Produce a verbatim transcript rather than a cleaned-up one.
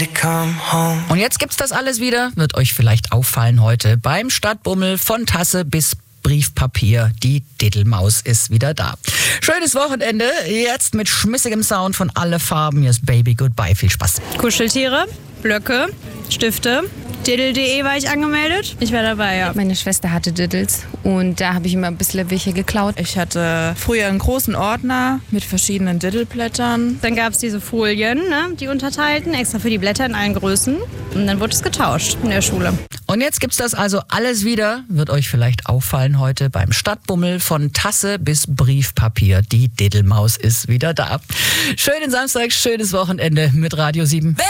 Und jetzt gibt's das alles wieder, wird euch vielleicht auffallen heute beim Stadtbummel von Tasse bis Briefpapier. Die Diddelmaus ist wieder da. Schönes Wochenende, jetzt mit schmissigem Sound von Alle Farben. Hier ist Baby Goodbye, viel Spaß. Kuscheltiere, Blöcke, Stifte. Diddle punkt de war ich angemeldet. Ich war dabei, ja. Meine Schwester hatte Diddles und da habe ich immer ein bisschen welche geklaut. Ich hatte früher einen großen Ordner mit verschiedenen Diddleblättern. Dann gab es diese Folien, ne, die unterteilten, extra für die Blätter in allen Größen. Und dann wurde es getauscht in der Schule. Und jetzt gibt's das also alles wieder, wird euch vielleicht auffallen heute beim Stadtbummel von Tasse bis Briefpapier. Die Diddelmaus ist wieder da. Schönen Samstag, schönes Wochenende mit Radio sieben.